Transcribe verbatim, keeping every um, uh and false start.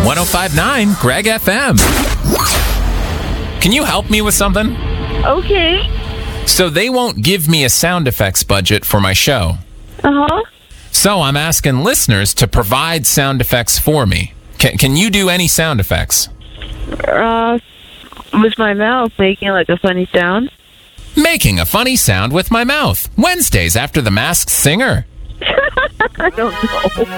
one oh five point nine Greg F M. Can you help me with something? Okay. So they won't give me a sound effects budget for my show. Uh-huh. So I'm asking listeners to provide sound effects for me. Can, can you do any sound effects? Uh, with my mouth making like a funny sound. Making a funny sound with my mouth. Wednesdays after The Masked Singer. I don't know.